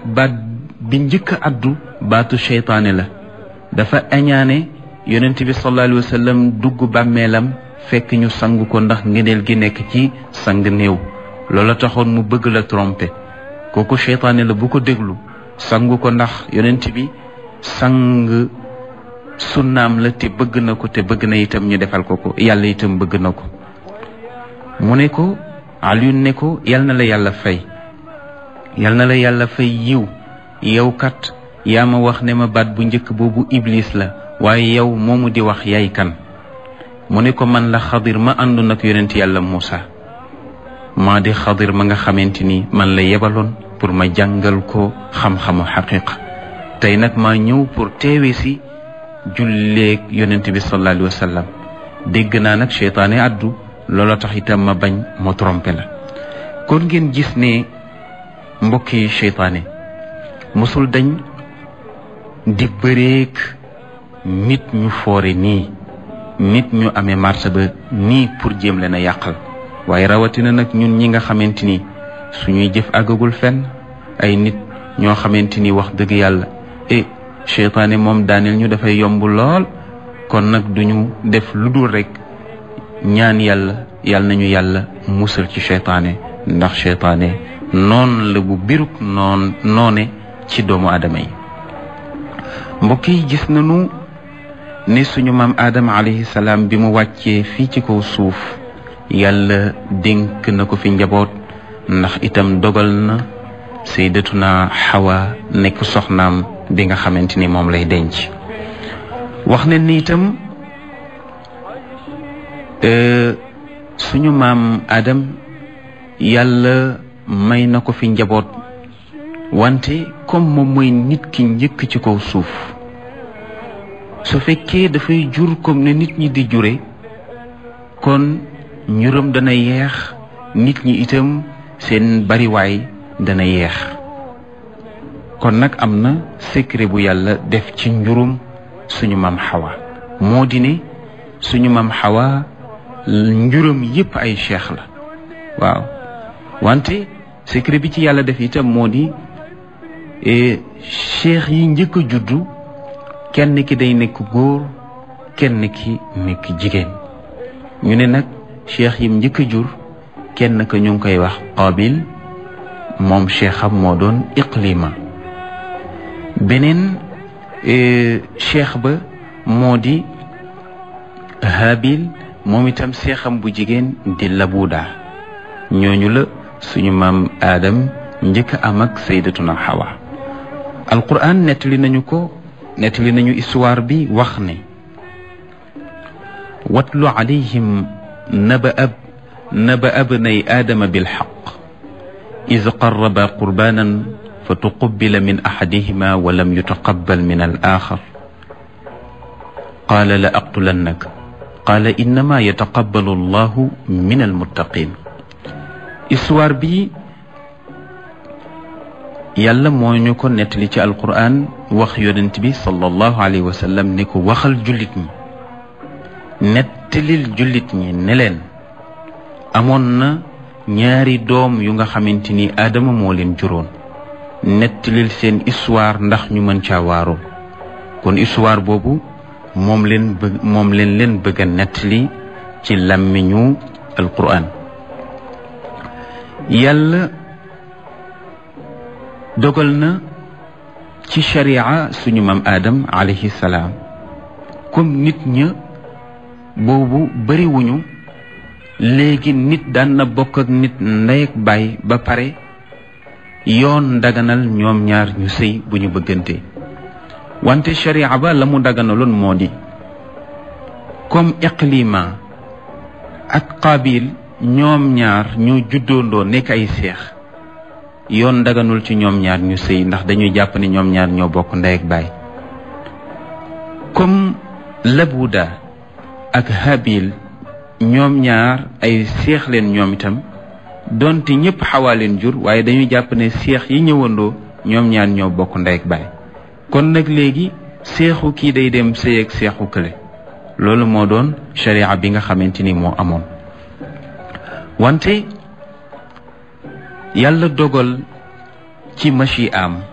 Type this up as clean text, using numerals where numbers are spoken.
baat bi njëkk a addu baatu seytaane la. dafa añaane yonent bi sallallahu alayhi wa sallam dugg bàmmeelam fekk ñu sang ko ndax ngëneel gi nekk ci sang néew. loola taxoon mu bëgg la tromper kooku seytaane la bu ko déglu. sangu ko ndax yonent bi sang sunnaam la te bëgg na ko te bëgg na itam ñu defal ko ko yàlla itam bëgg na ko. mu ne ko Alioune ne ko yal na la yàlla fay yal na la yàlla fay yiw yow kat yaa ma wax ne ma baat bu njëkk boobu iblis la waaye yow moomu di wax yaay kan. mu ne ko man la Xadir ma àndoon ak yonent yàlla Muusa maa di Xadir ma nga xamante ni man la yebaloon pour ma jàngal ko xam-xamu xaqiqa tey nag maa ñëw pour teewe si julleeg yonent bi sallallahu alayhi wa sallam. dégg naa nag seytaane addu loola tax itam ma bañ ma trompé la. kon ngeen gis ne mbokki seytaane mosul dañ di bëreek nit ñu foore nii nit ñu amee martaba nii pour jéem leen a yàqal waaye rawatina nag ñun ñi nga xamante ni suñuy jëf àggagul fenn ay nit ñoo xamante ni wax dëgg yàlla seytaane moom daaneel ñu dafay yomb lool. kon nag duñu def lu dul rek ñaan yàlla nañu yàlla musal ci seytaane ndax seytaane noon la bu biruk noone ci doomu aadama yi. mbokk yi gis nañu ne suñu maam Adama alayhi salaam bi mu wàccee fii ci kaw suuf yàlla dénk na ko fi njaboot ndax itam dogal na sayyidatuna Hawa nekk soxnaam bi nga xamante ni moom lay denc. wax ne ni itam suñu maam Adam yàlla may na ko fi njaboot wante comme moom mooy nit ki njëkk ci kaw suuf su fekkee dafay jur comme ne nit ñi di jure kon ñuram dana yeex nit ñi itam seen bariwaay dana yeex. kon nag am na secret bu yàlla def ci njurum suñu maam Hawa moo di ne suñu maam Hawa njuram yépp ay cheikh la waaw wante secret bi ci yàlla def itam moo di cheikh yi njëkk a juddu kenn ki day nekk góor kenn ki nekk jigéen. ñu ne nag cheikh yim njëkk a jur kenn ka ñu ngi koy wax Qabil moom cheikham moo doon Iqlima. beneen cheikh ba moo di Habil moom itam seexam bu jigéen di Labuda. ñooñu la suñu maam Adam njëkk a am ak sayyidatuna Hawa. alquran nettali nañu histoire bi wax ne watlu alayhim naba abnay aadama bilxaq iz qarraba qurbanan fa tuqubila min axadihima wa lam yutaqabal min al axar qaala la aqtulannaka qaala innama yataqabbalu allahu min almuttaqin. histoire bi yàlla moo ñu ko nettali ci alquran wax yonent bi sallallahu alayhi wa sallam ne ko waxal jullit ñi nettalil jullit ñi ne leen amoon na ñaari doom yu nga xamante ni Aadama moo leen juróon nettalil seen histoire ndax ñu mën caa waaroo. kon histoire boobu moom leen bëgg a nettali ci làmmiñu alquran. yàlla dogal na ci sharia suñu maam Adam alayhi salaam comme nit ña boobu bariwuñu léegi nit daan na bokk ak nit ndey ak baay ba pare yoon daganal ñoom ñaar ñu sëy bu ñu bëggante. wante sharia ba la mu daganaloon moo di comme Iqlima ak Qabil ñoom ñaar ñoo juddoondoo nekk ay seex yoon daganul ci ñoom ñaar ñu sëy ndax dañuy jàpp ne ñoom ñaar ñoo bokk ndey ak baay. comme Labuda ak Habil ñoom ñaar ay seex leen ñoom itam donte ñëpp Xawaa leen jur waaye dañuy jàpp ne seex yi ñëwandoo ñoom ñaar ñoo bokk ndey ak baay. kon nag léegi seexu kii day dem sëy ak seexu kële loolu moo doon sharia bi nga xamante ni moo amoon. wante yàlla dogal ci machi am